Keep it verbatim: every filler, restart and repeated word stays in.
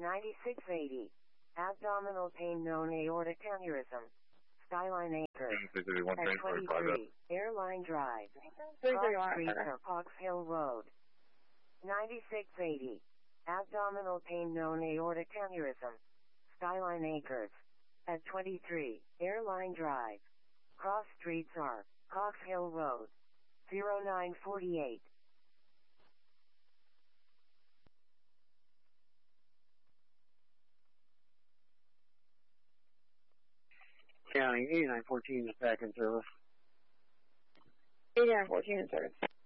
ninety-six eighty. Abdominal pain known aortic aneurysm. Skyline Acres. six eighty-one At train twenty-five. twenty-three. Airline Drive. three Cross three one. Street or Fox Hill Road. ninety-six eighty. Abdominal pain known aortic aneurysm. Skyline Acres. At twenty-three. Airline Drive. Cross Streets are Cox Hill Road. zero nine forty-eight. County eighty-nine fourteen is back in service. eighty-nine fourteen in service.